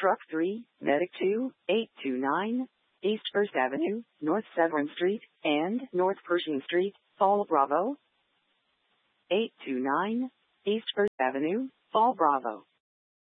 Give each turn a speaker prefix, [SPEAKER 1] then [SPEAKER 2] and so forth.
[SPEAKER 1] Truck 3, Medic 2, 829, East 1st Avenue, North Severn Street, and North Pershing Street, Fall Bravo. 829, East 1st Avenue, Fall Bravo.